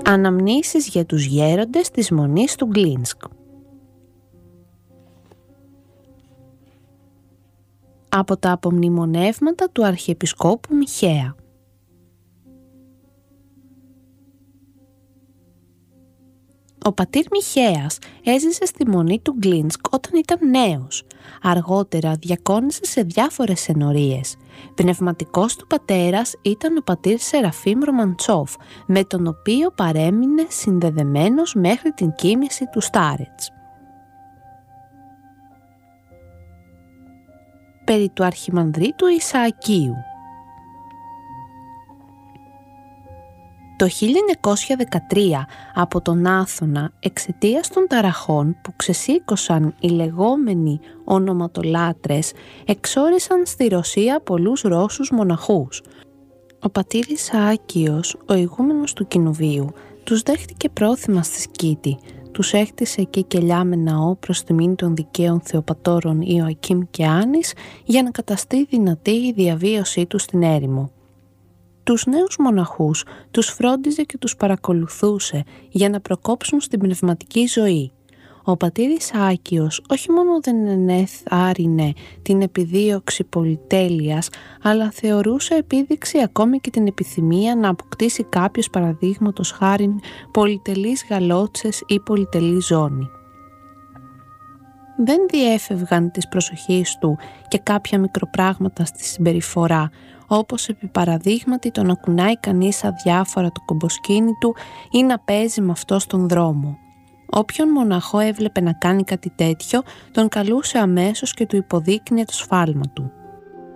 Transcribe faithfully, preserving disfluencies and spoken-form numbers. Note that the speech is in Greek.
Αναμνήσεις για τους γέροντες της Μονής του Γκλίνσκ. Από τα απομνημονεύματα του Αρχιεπισκόπου Μιχαία. Ο πατήρ Μιχαίας έζησε στη Μονή του Γκλίνσκ όταν ήταν νέος. Αργότερα διακόνησε σε διάφορες ενορίες. Πνευματικός του πατέρας ήταν ο πατήρ Σεραφείμ Ρωμαντσόφ, με τον οποίο παρέμεινε συνδεδεμένος μέχρι την κοίμηση του Στάρετς. Περί του Αρχιμανδρίτου Ισαακίου. Το χίλια εννιακόσια δεκατρία από τον Άθωνα, εξαιτίας των ταραχών που ξεσήκωσαν οι λεγόμενοι ονοματολάτρες, εξόρισαν στη Ρωσία πολλούς Ρώσους μοναχούς. Ο πατήρ Ισαάκιος, ο ηγούμενος του Κοινοβίου, τους δέχτηκε πρόθυμα στη Σκήτη, τους έκτισε και κελιά με ναό προς τιμήν των δικαίων θεοπατώρων Ιωακήμ και Άνης για να καταστεί δυνατή η διαβίωσή τους στην έρημο. Τους νέους μοναχούς τους φρόντιζε και τους παρακολουθούσε για να προκόψουν στην πνευματική ζωή. Ο πατήρ Ισαάκιος όχι μόνο δεν ενεθάρρυνε την επιδίωξη πολυτέλειας, αλλά θεωρούσε επίδειξη ακόμη και την επιθυμία να αποκτήσει κάποιος, παραδείγματος χάριν, πολυτελείς γαλότσες ή πολυτελή ζώνη. Δεν διέφευγαν της προσοχής του και κάποια μικροπράγματα στη συμπεριφορά, όπως επί παραδείγματι το να κουνάει κανείς αδιάφορα το κομποσκήνι του ή να παίζει με αυτό στον δρόμο. Όποιον μοναχό έβλεπε να κάνει κάτι τέτοιο, τον καλούσε αμέσως και του υποδείκνυε το σφάλμα του.